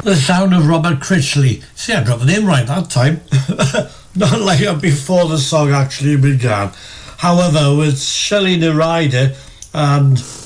The sound of Robert Critchley. See, I got the name right that time. Not like before the song actually began. However, with Shelley Ryder and